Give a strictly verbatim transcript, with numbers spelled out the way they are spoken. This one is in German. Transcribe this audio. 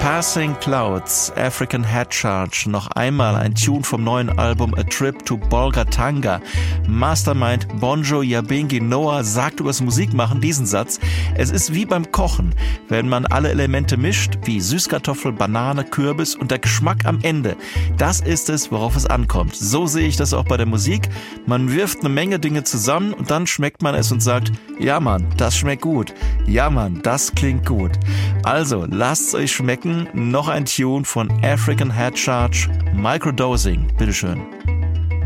Passing Clouds, African Head Charge, noch einmal ein Tune vom neuen Album A Trip to Bolgatanga. Mastermind Bonjo Yabingi Noah sagt übers Musikmachen diesen Satz: Es ist wie beim Kochen, wenn man alle Elemente mischt, wie Süßkartoffel, Banane, Kürbis und der Geschmack am Ende. Das ist es, worauf es ankommt. So sehe ich das auch bei der Musik. Man wirft eine Menge Dinge zusammen und dann schmeckt man es und sagt, ja Mann, das schmeckt gut. Ja Mann, das klingt gut. Also, lasst's euch schmecken. Noch ein Tune von African Head Charge, Microdosing. Bitteschön.